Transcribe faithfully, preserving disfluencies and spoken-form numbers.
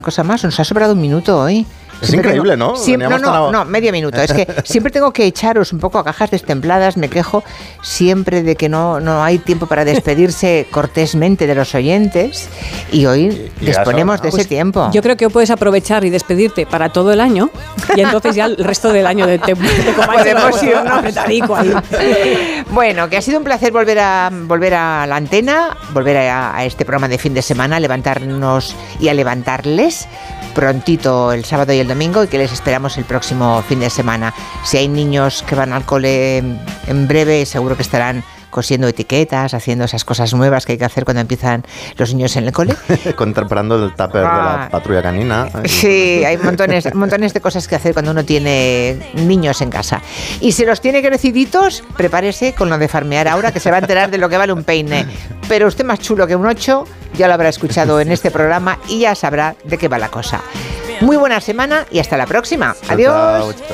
Cosa más, nos ha sobrado un minuto hoy. Es Siempre increíble, tengo, ¿no? Siempre, no, no, tan... no, medio minuto. Es que siempre tengo que echaros un poco a cajas destempladas. Me quejo siempre de que no, no hay tiempo para despedirse cortésmente de los oyentes. Y hoy y, y disponemos eso, ¿no? de pues ese tiempo. Yo creo que puedes aprovechar y despedirte para todo el año. Y entonces ya el resto del año de te, te podemos irnos. Bueno, que ha sido un placer volver a, volver a la antena, volver a, a este programa de fin de semana, levantarnos y a levantarles prontito el sábado y el domingo, y que les esperamos el próximo fin de semana. Si hay niños que van al cole en breve, seguro que estarán cosiendo etiquetas, haciendo esas cosas nuevas que hay que hacer cuando empiezan los niños en el cole. Preparando el tupper ah, de la patrulla canina. Sí, hay montones, montones de cosas que hacer cuando uno tiene niños en casa. Y si los tiene creciditos, prepárese con lo de farmear ahora, que se va a enterar de lo que vale un peine. Pero usted más chulo que un ocho, ya lo habrá escuchado en este programa y ya sabrá de qué va la cosa. Muy buena semana y hasta la próxima. Adiós.